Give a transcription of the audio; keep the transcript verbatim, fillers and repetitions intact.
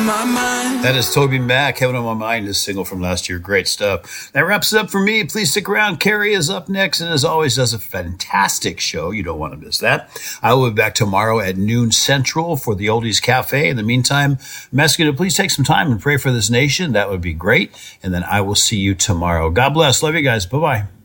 my mind. That is Toby Mac, Heaven on My Mind, his single from last year. Great stuff. That wraps it up for me. Please stick around. Carrie is up next, and as always, does a fantastic show. You don't want to miss that. I will be back tomorrow at noon Central for the Oldies Cafe. In the meantime, I'm asking you to please take some time and pray for this nation. That would be great. And then I will see you tomorrow. God bless. Love you guys. Bye-bye.